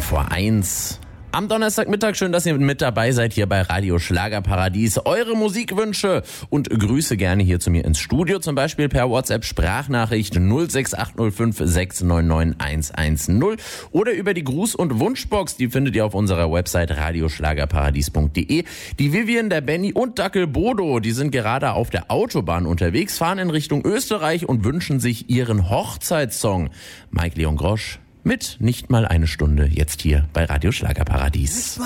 vor 1. Am Donnerstagmittag, schön, dass ihr mit dabei seid hier bei Radio Schlagerparadies. Eure Musikwünsche und Grüße gerne hier zu mir ins Studio, zum Beispiel per WhatsApp-Sprachnachricht 06805 699 110 oder über die Gruß- und Wunschbox, die findet ihr auf unserer Website radioschlagerparadies.de. Die Vivian, der Benny und Dackel Bodo, die sind gerade auf der Autobahn unterwegs, fahren in Richtung Österreich und wünschen sich ihren Hochzeitssong. Mike Leon Grosch mit Nicht mal eine Stunde jetzt hier bei Radio Schlagerparadies.